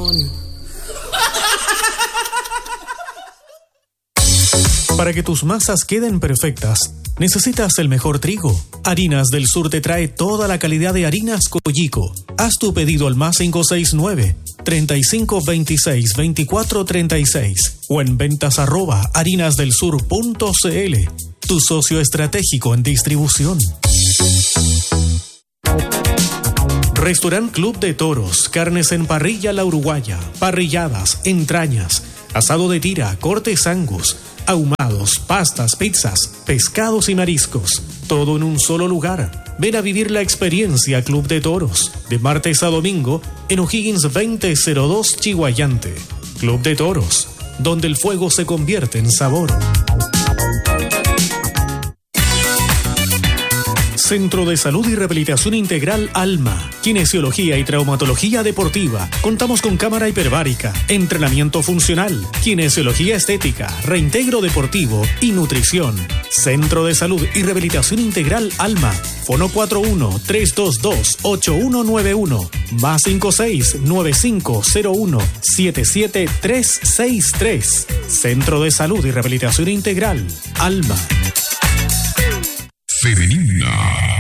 demonio. Para que tus masas queden perfectas, necesitas el mejor trigo. Harinas del Sur te trae toda la calidad de harinas Collico. Haz tu pedido al más 569-3526-2436 o en ventas@harinasdelsur.cl. Tu socio estratégico en distribución. Restaurant Club de Toros, carnes en parrilla La Uruguaya, parrilladas, entrañas, asado de tira, cortes Angus, ahumados, pastas, pizzas, pescados y mariscos. Todo en un solo lugar. Ven a vivir la experiencia Club de Toros, de martes a domingo, en O'Higgins 2002 Chihuayante. Club de Toros, donde el fuego se convierte en sabor. Centro de Salud y Rehabilitación Integral Alma, Kinesiología y Traumatología Deportiva. Contamos con cámara hiperbárica, entrenamiento funcional, kinesiología estética, reintegro deportivo y nutrición. Centro de Salud y Rehabilitación Integral Alma. Fono 41-322-8191, más 56-9501-77363. Centro de Salud y Rehabilitación Integral Alma. Femenina.